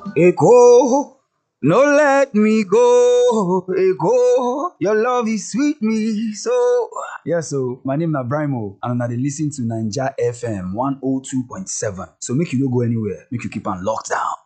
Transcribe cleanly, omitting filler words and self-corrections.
Eko, no let me go. Eko, your love is sweet me so. Yes, so my name is Brimo, and now they listen to Ninja FM 102.7. So make you no go anywhere. Make you keep on locked down.